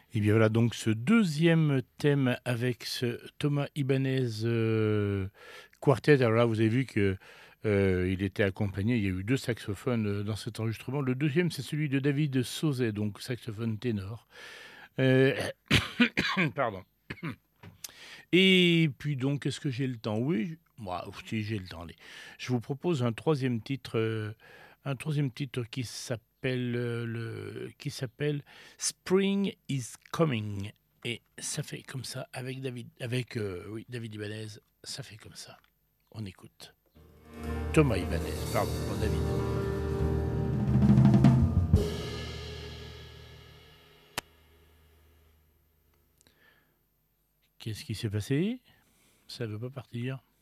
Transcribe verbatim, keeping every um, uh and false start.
Et bien voilà donc ce deuxième thème avec ce Thomas Ibanez euh, Quartet. Alors là, vous avez vu que euh, il était accompagné, il y a eu deux saxophones euh, dans cet enregistrement. Le deuxième, c'est celui de David Sauzet, donc saxophone ténor. Euh, Pardon. Et puis donc, est-ce que j'ai le temps? Oui, moi, si j'ai le temps. Allez. Je vous propose un troisième titre, euh, un troisième titre qui s'appelle euh, le, qui s'appelle Spring is Coming. Et ça fait comme ça avec David, avec euh, oui, David Ibanez. Ça fait comme ça. On écoute. Thomas Ibanez, pardon, pas David. Qu'est-ce qui s'est passé? Ça ne veut pas partir.